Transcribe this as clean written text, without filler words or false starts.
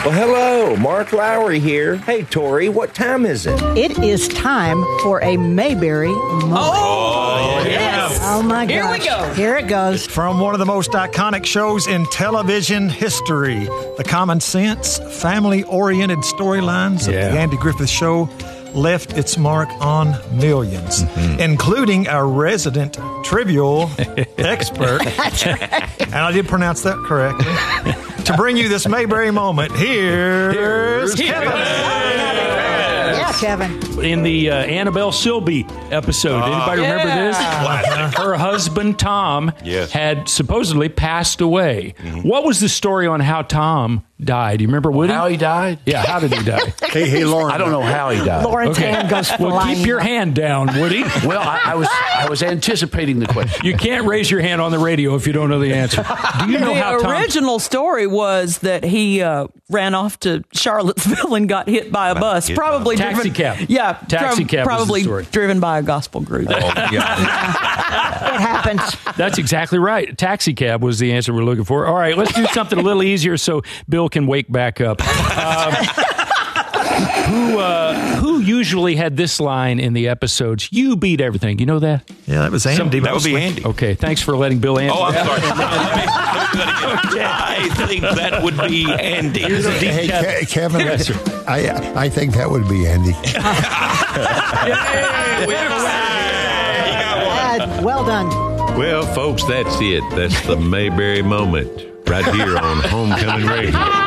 Well, hello, Mark Lowry here. Hey, Tori, what time is it? It is time for a Mayberry moment. Oh, yes. Oh, my gosh. Here we go. Here it goes. From one of the most iconic shows in television history, the common sense, family-oriented storylines of the Andy Griffith Show left its mark on millions, including our resident trivial expert. That's right. And I did pronounce that correctly. To bring you this Mayberry moment, here's Kevin. Yeah, Kevin. In the Annabelle Silby episode, anybody remember this? Her husband, Tom, had supposedly passed away. What was the story on how Tom died? You remember, Woody? How he died? Yeah, how did he die? Hey, Lauren. I don't know how he died. Lauren's hand goes flying. Well, keep your hand down, Woody. Well, I was anticipating the question. You can't raise your hand on the radio if you don't know the answer. Do you know how The Tom... original story was that he ran off to Charlottesville and got hit by a bus. Probably Taxi driven, cab. Yeah, Taxi cab was the probably story. driven by a gospel group. It happens. That's exactly right. Taxi cab was the answer we're looking for. All right, let's do something a little easier so Bill can wake back up. Who usually had this line in the episodes? You beat everything. You know that? Yeah, that was Andy. That would be Andy. Okay, thanks for letting Bill answer. Oh, I'm sorry. I think that would be Andy. Hey, Kevin, I think that would be Andy. Well done. Well, folks, that's it. That's the Mayberry moment right here on Homecoming Radio.